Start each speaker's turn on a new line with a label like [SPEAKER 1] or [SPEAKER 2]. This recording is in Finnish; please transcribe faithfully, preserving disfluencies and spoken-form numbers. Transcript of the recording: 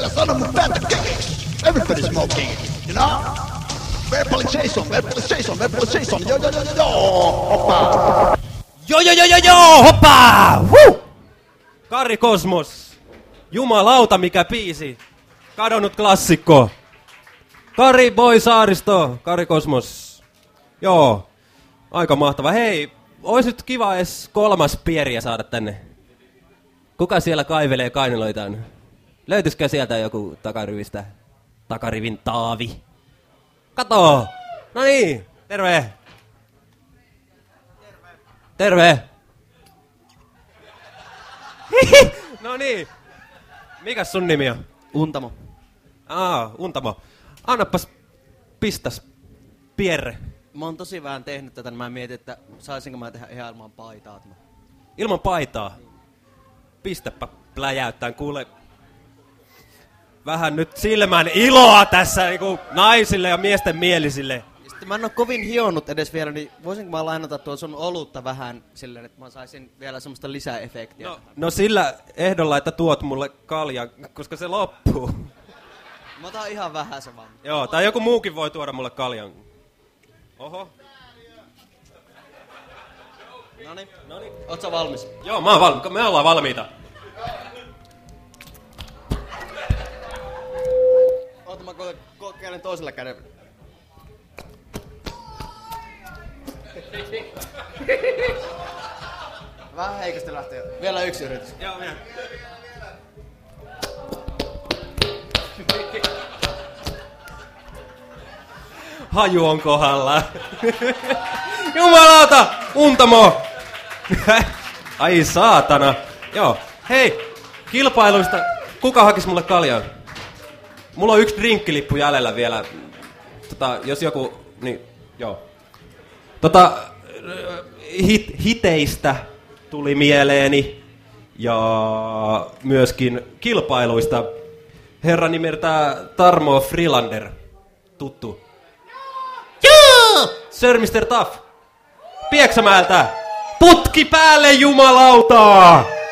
[SPEAKER 1] älä sano mun päätä kekeksi. Everybody smoking, you know? Verpali Jason, Verpali Jason, Verpali Jason, joo joo joo joo, hoppa!
[SPEAKER 2] Joo joo joo joo joo, hoppa! Huh! Kari Kosmos, jumalauta mikä biisi, kadonnut klassikko. Kari Boy Saaristo, Kari Kosmos. Joo, aika mahtava. Hei, ois nyt kiva edes kolmas pieriä saada tänne. Kuka siellä kaivelee kainaloitaan? Löytyisikö sieltä joku takarivistä? Takarivin Taavi. Kato! No niin, terve! Terve! Terve! No niin. Mikäs sun nimi on?
[SPEAKER 3] Untamo.
[SPEAKER 2] Aa, Untamo. Annapas pistäs Pierre.
[SPEAKER 3] Mä oon tosi vähän tehnyt tätä, niin mä mietin, että saisinko mä tehdä ihan ilman paitaa.
[SPEAKER 2] Ilman paitaa? Pistäpä pläjäyttään, kuule. Vähän nyt silmän iloa tässä niinku naisille ja miesten mielisille.
[SPEAKER 3] Sitten mä en oo kovin hionnut edes vielä, niin voisinko mä lainata tuon sun olutta vähän silleen, että mä saisin vielä semmoista lisäefektiä?
[SPEAKER 2] No, no sillä ehdolla, että tuot mulle kaljan, koska se loppuu.
[SPEAKER 3] Mä otan ihan vähän se vaan.
[SPEAKER 2] Joo, tai joku muukin voi tuoda mulle kaljan. Oho.
[SPEAKER 3] Noniin. Noniin. Oot sä valmis?
[SPEAKER 2] Joo, mä oon valmis. Me ollaan valmiita.
[SPEAKER 3] Oota, mä ko- kokeilen toisella kädellä. Vähän heikosti lähtee. Vielä yksi yritys.
[SPEAKER 2] Joo, vielä. Haju on kohdalla. Jumalauta! Untamo! Ai saatana. Joo. Hei, kilpailuista. Kuka hakisi mulle kaljan? Mulla on yksi drinkkilippu jäljellä vielä. Tota, jos joku... Niin, joo. Tota, hit, hiteistä tuli mieleeni. Ja myöskin kilpailuista. Herra nimeltä Tarmo Freelander. Tuttu. Joo! Sir mister Tough. Pieksämäeltä. Putki päälle, jumalauta!